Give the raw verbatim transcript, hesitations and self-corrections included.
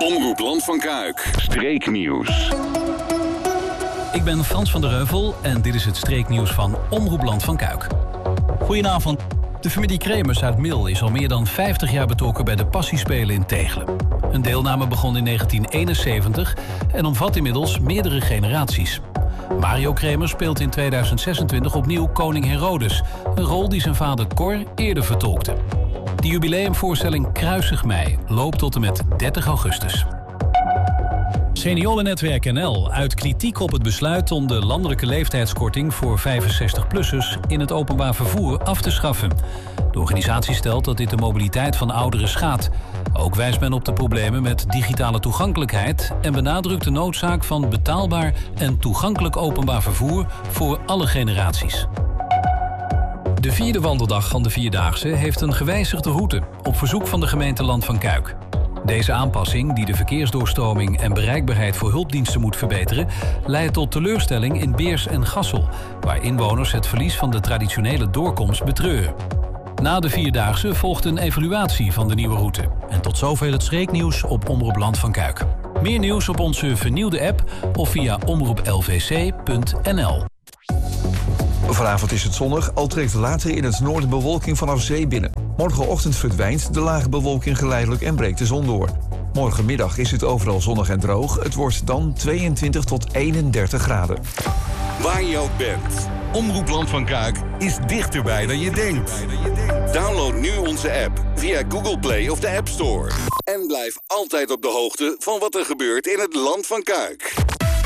Omroep Land van Kuik. Streeknieuws. Ik ben Frans van der Heuvel en dit is het streeknieuws van Omroep Land van Kuik. Goedenavond. De familie Kremers uit Mil is al meer dan vijftig jaar betrokken bij de Passiespelen in Tegelen. Hun deelname begon in negentien eenenzeventig en omvat inmiddels meerdere generaties. Mario Kremers speelt in tweeduizend zesentwintig opnieuw koning Herodes, een rol die zijn vader Cor eerder vertolkte. De jubileumvoorstelling Kruisig Mij loopt tot en met dertig augustus. Seniorennetwerk N L uit kritiek op het besluit om de landelijke leeftijdskorting voor vijfenzestig-plussers in het openbaar vervoer af te schaffen. De organisatie stelt dat dit de mobiliteit van ouderen schaadt. Ook wijst men op de problemen met digitale toegankelijkheid en benadrukt de noodzaak van betaalbaar en toegankelijk openbaar vervoer voor alle generaties. De vierde wandeldag van de Vierdaagse heeft een gewijzigde route op verzoek van de gemeente Land van Kuik. Deze aanpassing, die de verkeersdoorstroming en bereikbaarheid voor hulpdiensten moet verbeteren, leidt tot teleurstelling in Beers en Gassel, waar inwoners het verlies van de traditionele doorkomst betreuren. Na de Vierdaagse volgt een evaluatie van de nieuwe route. En tot zover het streeknieuws op Omroep Land van Kuik. Meer nieuws op onze vernieuwde app of via omroep l v c punt n l. Vanavond is het zonnig, al trekt later in het noorden bewolking vanaf zee binnen. Morgenochtend verdwijnt de lage bewolking geleidelijk en breekt de zon door. Morgenmiddag is het overal zonnig en droog. Het wordt dan tweeëntwintig tot eenendertig graden. Waar je ook bent, Omroep Land van Kuik is dichterbij dan je denkt. Download nu onze app via Google Play of de App Store. En blijf altijd op de hoogte van wat er gebeurt in het Land van Kuik.